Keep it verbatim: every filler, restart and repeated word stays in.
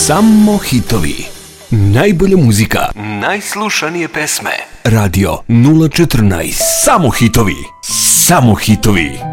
Samo hitovi. Najbolja muzika, najslušanije pesme. Radio nula četrnaest. Samo hitovi. Samo hitovi.